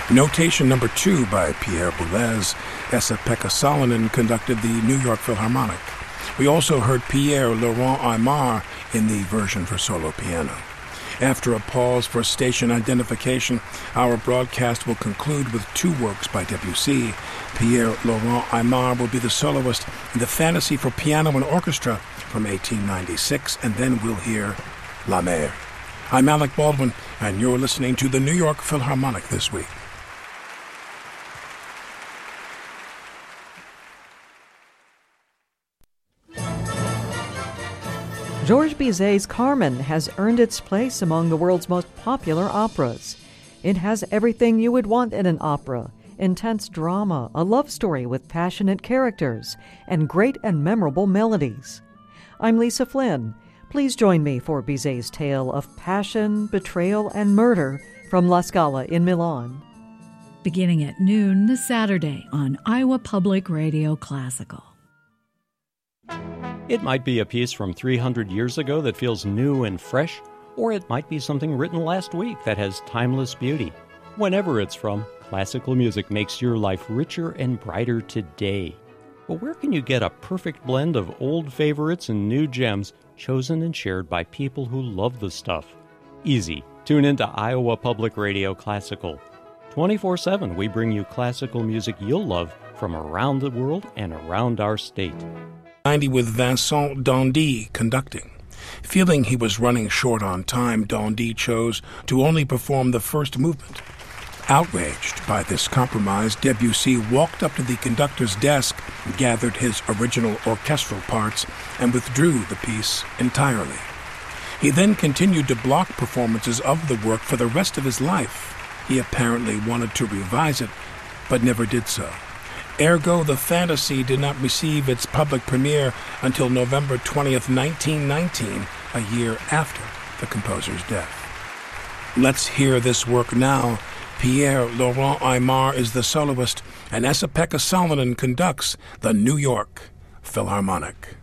Notation number 2 by Pierre Boulez. Esa-Pekka Salonen conducted the New York Philharmonic. We also heard Pierre-Laurent Aimard in the version for solo piano. After a pause for station identification, our broadcast will conclude with 2 works by Debussy. Pierre-Laurent Aimard will be the soloist in the Fantasy for Piano and Orchestra from 1896, and then we'll hear La Mer. I'm Alec Baldwin, and you're listening to the New York Philharmonic this week. Georges Bizet's Carmen has earned its place among the world's most popular operas. It has everything you would want in an opera: intense drama, a love story with passionate characters, and great and memorable melodies. I'm Lisa Flynn. Please join me for Bizet's tale of passion, betrayal, and murder from La Scala in Milan. Beginning at noon this Saturday on Iowa Public Radio Classical. It might be a piece from 300 years ago that feels new and fresh, or it might be something written last week that has timeless beauty. Whenever it's from, classical music makes your life richer and brighter today. But where can you get a perfect blend of old favorites and new gems chosen and shared by people who love the stuff? Easy. Tune into Iowa Public Radio Classical. 24/7, we bring you classical music you'll love from around the world and around our state. 90 with Vincent Dandy conducting. Feeling he was running short on time, Dandy chose to only perform the first movement. Outraged by this compromise, Debussy walked up to the conductor's desk, gathered his original orchestral parts, and withdrew the piece entirely. He then continued to block performances of the work for the rest of his life. He apparently wanted to revise it, but never did so. Ergo, the Fantasy did not receive its public premiere until November 20th, 1919, a year after the composer's death. Let's hear this work now. Pierre-Laurent Aimard is the soloist, and Esa-Pekka Salonen conducts the New York Philharmonic.